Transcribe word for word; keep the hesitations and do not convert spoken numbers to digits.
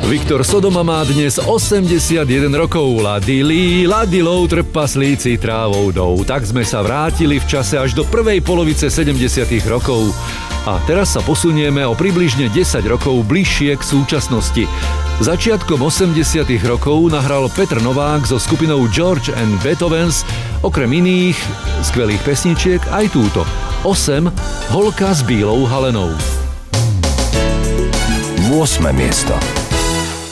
Viktor Sodoma má dnes osemdesiatjeden rokov. Ladili, ladilou trpaslíci trávou dou. Tak sme sa vrátili v čase až do prvej polovice sedemdesiatych rokov. A teraz sa posunieme o približne desať rokov bližšie k súčasnosti. Začiatkom osemdesiatych rokov nahral Petr Novák so skupinou George and Beethovens okrem iných skvelých pesničiek aj túto. osem Holka s bílou halenou. ôsme miesto.